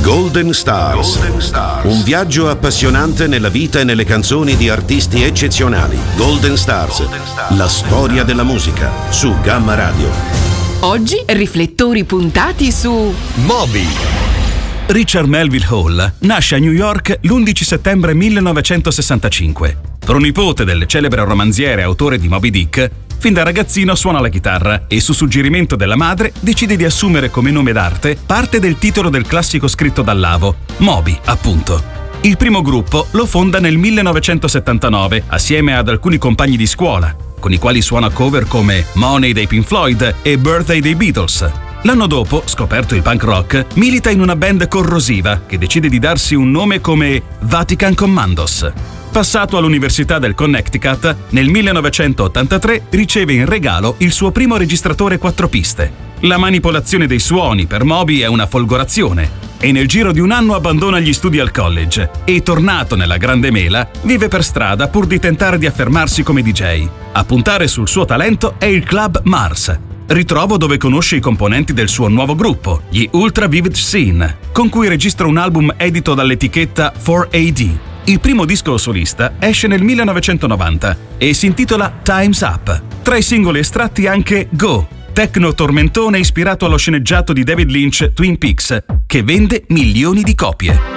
Golden Stars. Un viaggio appassionante nella vita e nelle canzoni di artisti eccezionali. Golden Stars. La storia della musica su Gamma Radio. Oggi riflettori puntati su Moby. Richard Melville Hall nasce a New York l'11 settembre 1965. Pronipote del celebre romanziere e autore di Moby Dick, fin da ragazzino suona la chitarra e su suggerimento della madre decide di assumere come nome d'arte parte del titolo del classico scritto da Lavo, Moby, appunto. Il primo gruppo lo fonda nel 1979 assieme ad alcuni compagni di scuola, con i quali suona cover come Money dei Pink Floyd e Birthday dei Beatles. L'anno dopo, scoperto il punk rock, milita in una band corrosiva che decide di darsi un nome come Vatican Commandos. Passato all'Università del Connecticut, nel 1983 riceve in regalo il suo primo registratore 4 piste. La manipolazione dei suoni per Moby è una folgorazione e nel giro di un anno abbandona gli studi al college e, tornato nella Grande Mela, vive per strada pur di tentare di affermarsi come DJ. A puntare sul suo talento è il club Mars, ritrovo dove conosce i componenti del suo nuovo gruppo, gli Ultra Vivid Scene, con cui registra un album edito dall'etichetta 4AD. Il primo disco solista esce nel 1990 e si intitola Time's Up. Tra i singoli estratti anche Go, techno tormentone ispirato allo sceneggiato di David Lynch Twin Peaks, che vende milioni di copie.